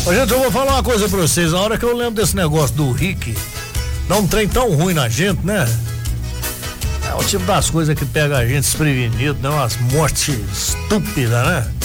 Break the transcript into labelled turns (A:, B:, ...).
A: Ô, gente, eu vou falar uma coisa pra vocês. A hora que eu lembro desse negócio do Rick, dá um trem tão ruim na gente, né? É o tipo das coisas que pega a gente desprevenido, né? Umas mortes estúpidas, né?